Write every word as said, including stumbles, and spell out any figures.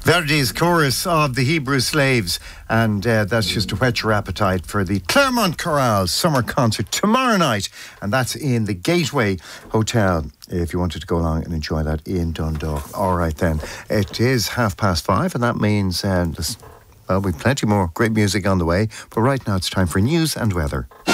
Verdi's chorus of the Hebrew Slaves, and uh, that's just to whet your appetite for the Claremont Chorale summer concert tomorrow night, and that's in the Gateway Hotel if you wanted to go along and enjoy that in Dundalk. All right then, it is half past five, and that means um, this, well, we've plenty more great music on the way, but right now it's time for news and weather.